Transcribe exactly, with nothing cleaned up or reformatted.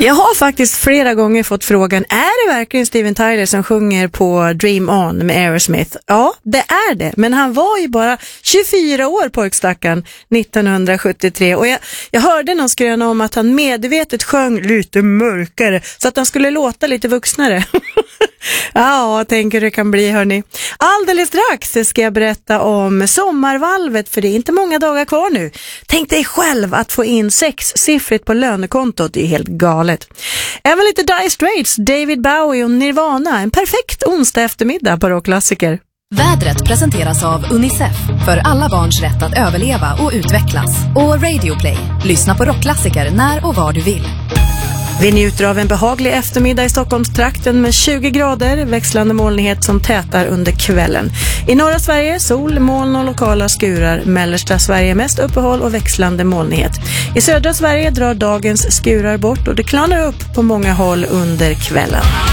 Jag har faktiskt flera gånger fått frågan, är det verkligen Steven Tyler som sjunger på Dream On med Aerosmith? Ja, det är det. Men han var ju bara tjugofyra år, pojkstackaren, nittonhundrasjuttiotre. Och jag, jag hörde någon skröna om att han medvetet sjöng lite mörkare så att han skulle låta lite vuxnare. Ja, tänker det kan bli, hörni. Alldeles strax ska jag berätta om sommarvalvet, för det är inte många dagar kvar nu. Tänk dig själv att få in sexsiffrigt på lönekontot, det är helt galet. Även lite Dire Straits, David Bowie och Nirvana, en perfekt onsdag eftermiddag på Rockklassiker. Vädret presenteras av Unicef, för alla barns rätt att överleva och utvecklas. Och Radio Play, lyssna på Rockklassiker när och var du vill. Vi njuter av en behaglig eftermiddag i Stockholmstrakten med tjugo grader, växlande molnighet som tätar under kvällen. I norra Sverige sol, moln och lokala skurar. Mellersta Sverige mest uppehåll och växlande molnighet. I södra Sverige drar dagens skurar bort och det klarnar upp på många håll under kvällen.